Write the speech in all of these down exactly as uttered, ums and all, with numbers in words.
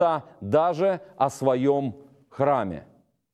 даже о своем храме.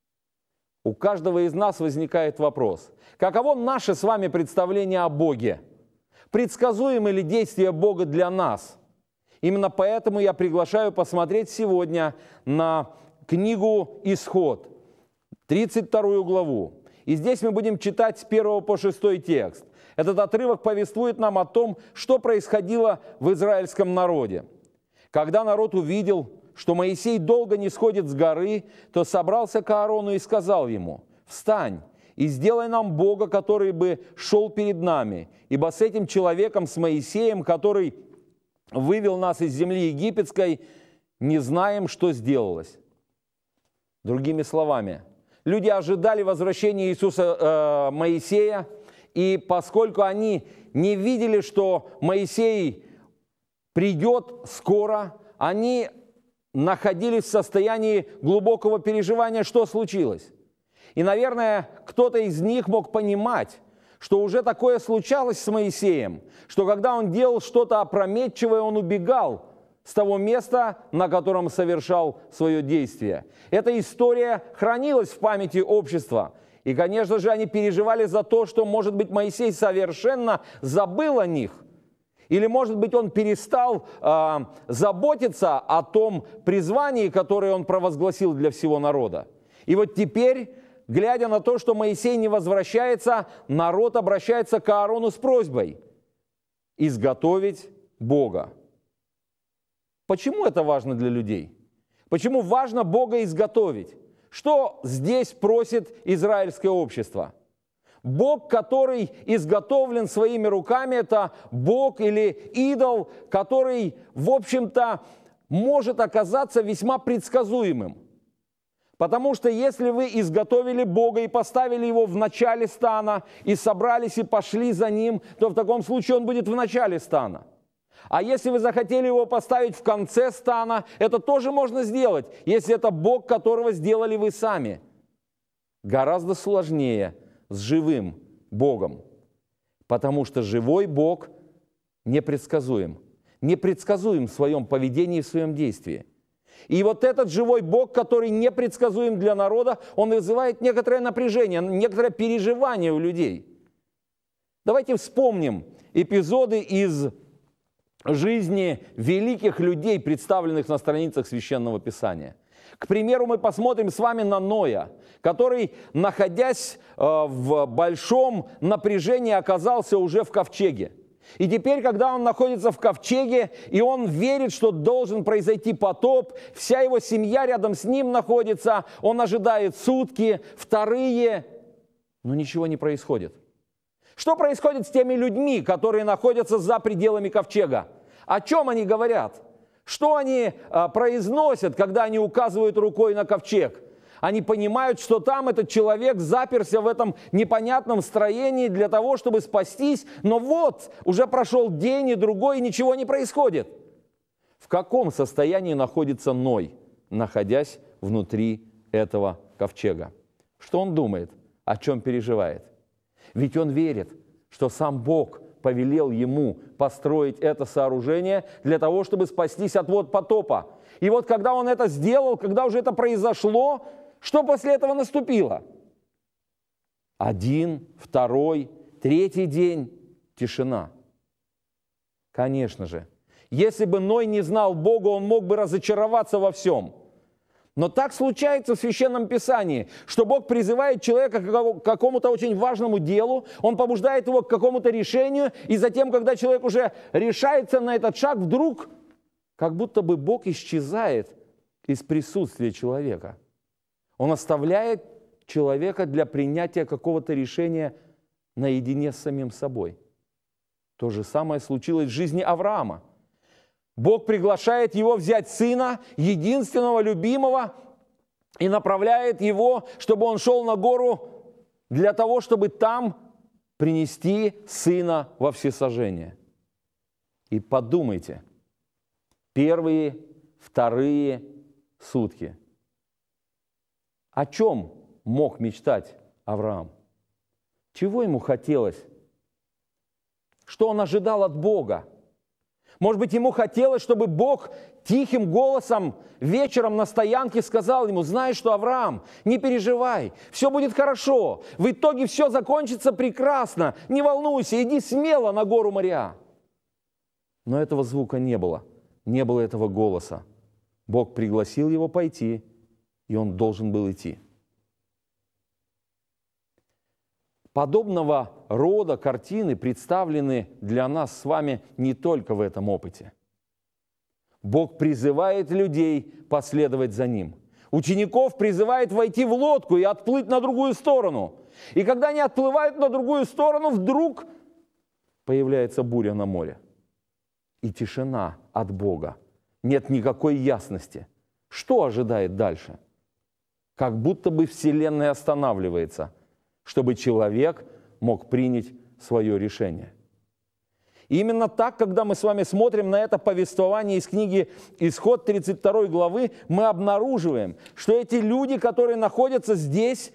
У каждого из нас возникает вопрос: каково наше с вами представление о Боге? Предсказуемы ли действия Бога для нас? Именно поэтому я приглашаю посмотреть сегодня на книгу «Исход», тридцать вторую главу. И здесь мы будем читать с первого по шестой текст. Этот отрывок повествует нам о том, что происходило в израильском народе. Когда народ увидел, что Моисей долго не сходит с горы, то собрался к Аарону и сказал ему: «Встань и сделай нам Бога, который бы шел перед нами, ибо с этим человеком, с Моисеем, который вывел нас из земли египетской, не знаем, что сделалось». Другими словами, люди ожидали возвращения Иисуса э, Моисея, и поскольку они не видели, что Моисей придет скоро, они находились в состоянии глубокого переживания, что случилось. И, наверное, кто-то из них мог понимать, что уже такое случалось с Моисеем, что когда он делал что-то опрометчивое, он убегал с того места, на котором совершал свое действие. Эта история хранилась в памяти общества. И, конечно же, они переживали за то, что, может быть, Моисей совершенно забыл о них. Или, может быть, он перестал э, заботиться о том призвании, которое он провозгласил для всего народа. И вот теперь, глядя на то, что Моисей не возвращается, народ обращается к Аарону с просьбой изготовить Бога. Почему это важно для людей? Почему важно Бога изготовить? Что здесь просит израильское общество? Бог, который изготовлен своими руками, это Бог или идол, который, в общем-то, может оказаться весьма предсказуемым. Потому что если вы изготовили Бога и поставили Его в начале стана, и собрались и пошли за Ним, то в таком случае Он будет в начале стана. А если вы захотели Его поставить в конце стана, это тоже можно сделать, если это Бог, которого сделали вы сами. Гораздо сложнее с живым Богом, потому что живой Бог непредсказуем, непредсказуем в своем поведении и в своем действии. И вот этот живой Бог, который непредсказуем для народа, он вызывает некоторое напряжение, некоторое переживание у людей. Давайте вспомним эпизоды из жизни великих людей, представленных на страницах Священного Писания. К примеру, мы посмотрим с вами на Ноя, который, находясь э, в большом напряжении, оказался уже в ковчеге. И теперь, когда он находится в ковчеге, и он верит, что должен произойти потоп, вся его семья рядом с ним находится, он ожидает сутки, вторые, но ничего не происходит. Что происходит с теми людьми, которые находятся за пределами ковчега? О чем они говорят? Что они а, произносят, когда они указывают рукой на ковчег? Они понимают, что там этот человек заперся в этом непонятном строении для того, чтобы спастись, но вот, уже прошел день и другой, и ничего не происходит. В каком состоянии находится Ной, находясь внутри этого ковчега? Что он думает? О чем переживает? Ведь он верит, что сам Бог повелел ему построить это сооружение для того, чтобы спастись от вод потопа. И вот когда он это сделал, когда уже это произошло, что после этого наступило? Один, второй, третий день – тишина. Конечно же, если бы Ной не знал Бога, он мог бы разочароваться во всем. Но так случается в Священном Писании, что Бог призывает человека к какому-то очень важному делу, Он побуждает его к какому-то решению, и затем, когда человек уже решается на этот шаг, вдруг как будто бы Бог исчезает из присутствия человека. Он оставляет человека для принятия какого-то решения наедине с самим собой. То же самое случилось в жизни Авраама. Бог приглашает его взять сына, единственного любимого, и направляет его, чтобы он шел на гору для того, чтобы там принести сына во всесожжение. И подумайте, первые, вторые сутки. О чем мог мечтать Авраам? Чего ему хотелось? Что он ожидал от Бога? Может быть, ему хотелось, чтобы Бог тихим голосом вечером на стоянке сказал ему: знаешь что, Авраам, не переживай, все будет хорошо, в итоге все закончится прекрасно, не волнуйся, иди смело на гору Мориа. Но этого звука не было, не было этого голоса. Бог пригласил его пойти, и он должен был идти. Подобного рода картины представлены для нас с вами не только в этом опыте. Бог призывает людей последовать за Ним. Учеников призывает войти в лодку и отплыть на другую сторону. И когда они отплывают на другую сторону, вдруг появляется буря на море. И тишина от Бога. Нет никакой ясности. Что ожидает дальше? Как будто бы Вселенная останавливается, чтобы человек мог принять свое решение. И именно так, когда мы с вами смотрим на это повествование из книги «Исход» тридцать второй главы, мы обнаруживаем, что эти люди, которые находятся здесь,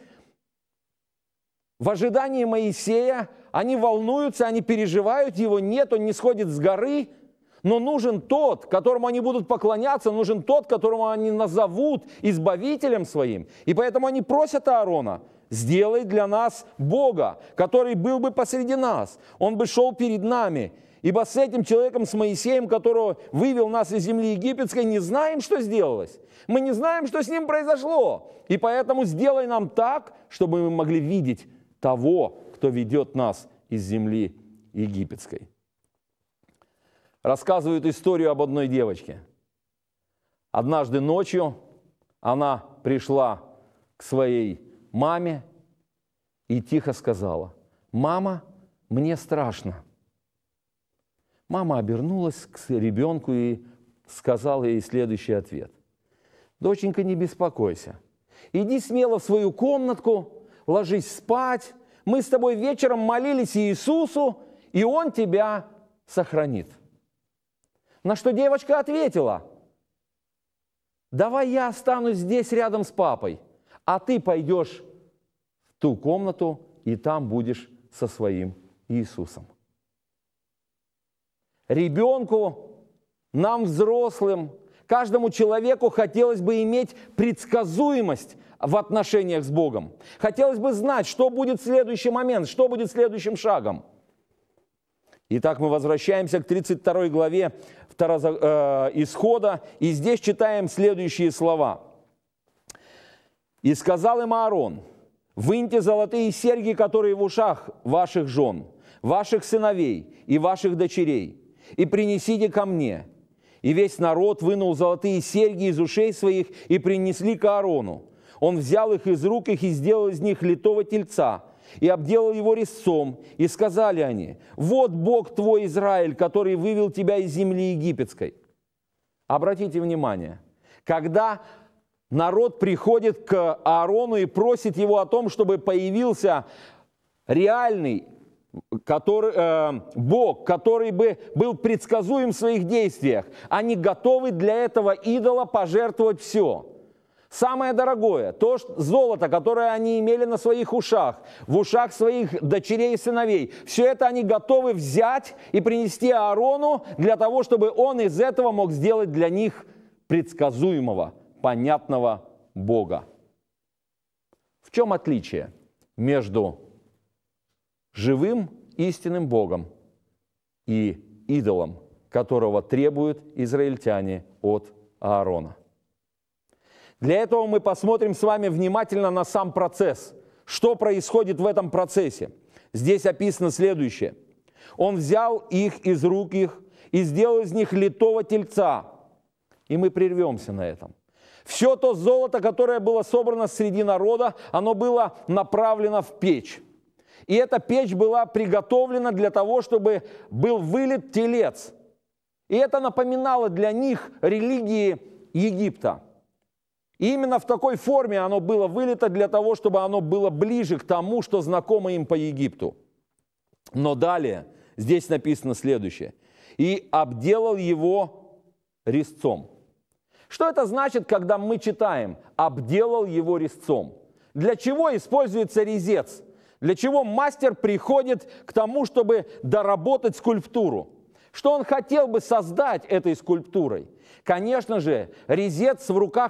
в ожидании Моисея, они волнуются, они переживают его, нет, он не сходит с горы, но нужен тот, которому они будут поклоняться, нужен тот, которому они назовут избавителем своим. И поэтому они просят Аарона: сделай для нас Бога, который был бы посреди нас, он бы шел перед нами. Ибо с этим человеком, с Моисеем, которого вывел нас из земли египетской, не знаем, что сделалось. Мы не знаем, что с ним произошло. И поэтому сделай нам так, чтобы мы могли видеть того, кто ведет нас из земли египетской. Рассказывают историю об одной девочке. Однажды ночью она пришла к своей маме и тихо сказала: «Мама, мне страшно». Мама обернулась к ребенку и сказала ей следующий ответ: «Доченька, не беспокойся. Иди смело в свою комнатку, ложись спать. Мы с тобой вечером молились Иисусу, и Он тебя сохранит». На что девочка ответила: «Давай я останусь здесь рядом с папой, а ты пойдешь в ту комнату, и там будешь со своим Иисусом». Ребенку, нам, взрослым, каждому человеку хотелось бы иметь предсказуемость в отношениях с Богом. Хотелось бы знать, что будет в следующий момент, что будет следующим шагом. Итак, мы возвращаемся к тридцать второй главе Исхода, и здесь читаем следующие слова. «И сказал им Аарон: выньте золотые серьги, которые в ушах ваших жен, ваших сыновей и ваших дочерей, и принесите ко мне. И весь народ вынул золотые серьги из ушей своих и принесли к Аарону. Он взял их из рук их и сделал из них литого тельца, и обделал его резцом. И сказали они: вот Бог твой Израиль, который вывел тебя из земли египетской». Обратите внимание, когда народ приходит к Аарону и просит его о том, чтобы появился реальный который, э, Бог, который бы был предсказуем в своих действиях, они готовы для этого идола пожертвовать все. Самое дорогое, то золото, которое они имели на своих ушах, в ушах своих дочерей и сыновей, все это они готовы взять и принести Аарону для того, чтобы он из этого мог сделать для них предсказуемого, понятного Бога. В чем отличие между живым истинным Богом и идолом, которого требуют израильтяне от Аарона? Для этого мы посмотрим с вами внимательно на сам процесс. Что происходит в этом процессе? Здесь описано следующее. Он взял их из рук их и сделал из них литого тельца. И мы прервемся на этом. Все то золото, которое было собрано среди народа, оно было направлено в печь. И эта печь была приготовлена для того, чтобы был вылит телец. И это напоминало для них религии Египта. И именно в такой форме оно было вылито для того, чтобы оно было ближе к тому, что знакомо им по Египту. Но далее здесь написано следующее. «И обделал его резцом». Что это значит, когда мы читаем «обделал его резцом»? Для чего используется резец? Для чего мастер приходит к тому, чтобы доработать скульптуру? Что он хотел бы создать этой скульптурой? Конечно же, резец в руках